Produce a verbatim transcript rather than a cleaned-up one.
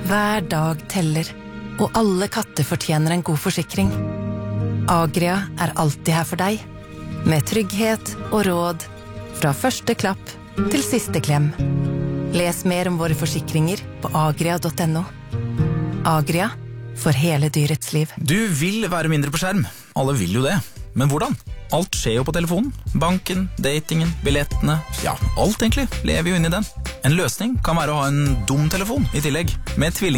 Hver dag teller, og alle katter fortjener en god forsikring. Agria er alltid her for deg, med trygghet og råd, fra første klapp til siste klem. Les mer om våre forsikringer på agria punktum no. Agria, for hele dyrets liv. Du vil være mindre på skjerm. Alle vil jo det. Men hvordan? Alt skjer jo på telefonen. Banken, datingen, billettene, ja, alt egentlig lever jo inn i den. En løsning kan være å ha en dum telefon i tillegg. Med tvilling